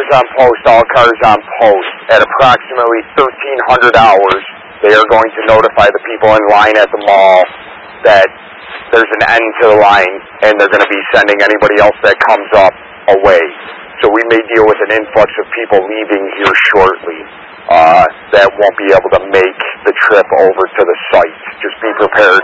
on post, all cars on post. At approximately 1300 hours, they are going to notify the people in line at the mall that there's an end to the line, and they're going to be sending anybody else that comes up away. So we may deal with an influx of people leaving here shortly that won't be able to make the trip over to the site. Just be prepared.